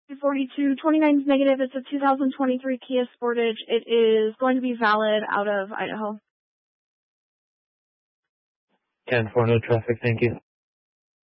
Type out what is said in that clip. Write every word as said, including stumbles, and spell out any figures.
forty-two twenty-nine is negative. It's a two thousand twenty-three Kia Sportage. It is going to be valid out of Idaho. ten four, no traffic, thank you.